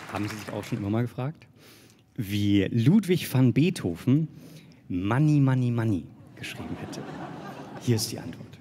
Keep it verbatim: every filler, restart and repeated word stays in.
Haben Sie sich auch schon immer mal gefragt, wie Ludwig van Beethoven Money, Money, Money geschrieben hätte? Hier ist die Antwort.